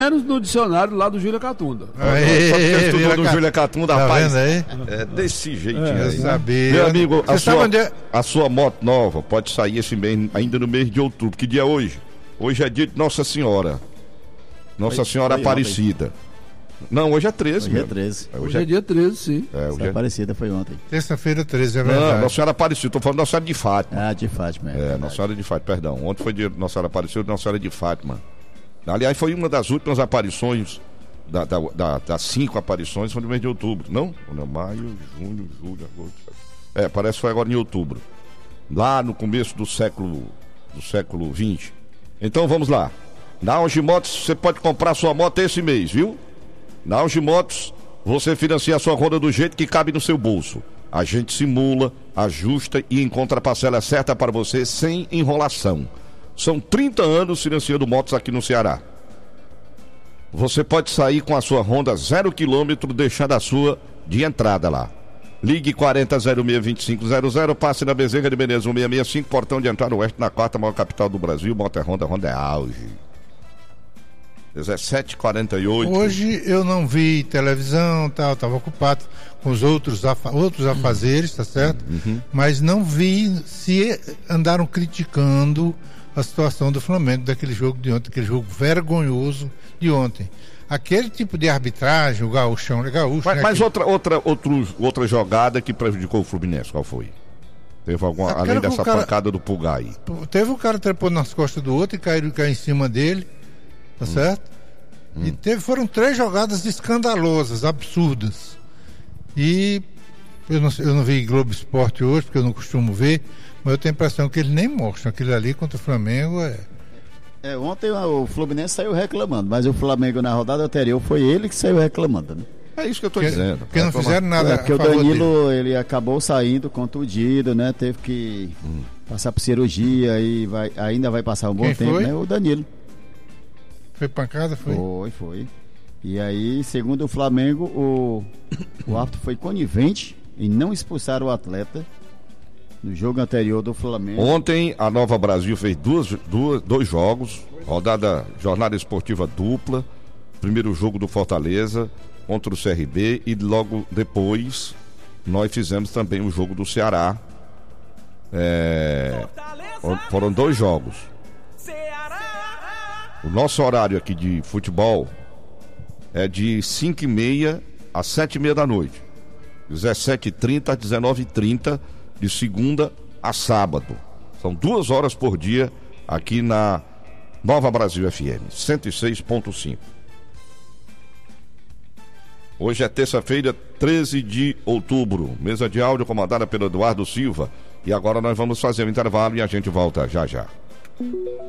Menos no dicionário lá do Júlia Catunda. Só porque estudou do Júlia Catunda, tá rapaz. Aí? É desse jeitinho aí. Eu sabia. Meu amigo, Você a sua moto nova pode sair esse mês, ainda no mês de outubro. Que dia é hoje? Hoje é dia de Nossa Senhora. Nossa Senhora Aparecida. Ontem. Não, hoje é 13, Hoje é 13. Hoje é dia 13, sim. Hoje Aparecida foi ontem. Terça-feira 13, é verdade. Não, Nossa Senhora Aparecida, tô falando Nossa Senhora de Fátima. Ah, de Fátima. Nossa Senhora de Fátima, perdão. Ontem foi dia de Nossa Senhora Aparecida, Nossa Senhora de Fátima. Aliás, foi uma das últimas aparições, das 5 aparições, foi no mês de outubro. Não? Maio, junho, julho, agosto. Parece que foi agora em outubro. Lá no começo do século XX. Então vamos lá. Na Auge Motos, você pode comprar sua moto esse mês, viu? Na Auge Motos, você financia a sua Honda do jeito que cabe no seu bolso. A gente simula, ajusta e encontra a parcela certa para você sem enrolação. São 30 anos financiando motos aqui no Ceará. Você pode sair com a sua Honda 0 km, deixando a sua de entrada lá. Ligue 4006-2500, passe na Bezerra de Menezes 1665, portão de entrada oeste, na 4ª maior capital do Brasil. Moto é Honda, Honda é Auge. 17h48. Hoje eu não vi televisão, tal, estava ocupado com os outros afazeres, tá certo? Mas não vi se andaram criticando a situação do Flamengo daquele jogo de ontem, aquele jogo vergonhoso de ontem. Aquele tipo de arbitragem, o gauchão é gaúcho. Mas outra jogada que prejudicou o Fluminense, qual foi? Teve alguma, além dessa pancada do Pulgar aí? Teve um cara trepou nas costas do outro e caiu em cima dele, tá certo? E foram 3 jogadas escandalosas, absurdas. E eu não vi Globo Esporte hoje, porque eu não costumo ver, mas eu tenho a impressão que eles nem mostram aquilo ali contra o Flamengo. Ontem o Fluminense saiu reclamando, mas o Flamengo na rodada anterior foi ele que saiu reclamando, né? É isso que eu estou dizendo. Porque não fizeram nada. Porque o Danilo, ele acabou saindo contundido, né? Teve que passar por cirurgia e ainda vai passar um bom tempo, né? O Danilo. Foi pancada, foi? Foi. E aí, segundo o Flamengo, o árbitro foi conivente em não expulsar o atleta no jogo anterior do Flamengo. Ontem a Nova Brasil fez dois jogos, jornada esportiva dupla, primeiro jogo do Fortaleza contra o CRB e logo depois nós fizemos também o jogo do Ceará. Foram 2 jogos. O nosso horário aqui de futebol é de 5h30 às 7h30 da noite, 17h30 às 19h30, de segunda a sábado. São 2 horas por dia aqui na Nova Brasil FM 106.5. Hoje é terça-feira, 13 de outubro. Mesa de áudio comandada pelo Eduardo Silva. E agora nós vamos fazer o intervalo e a gente volta já já.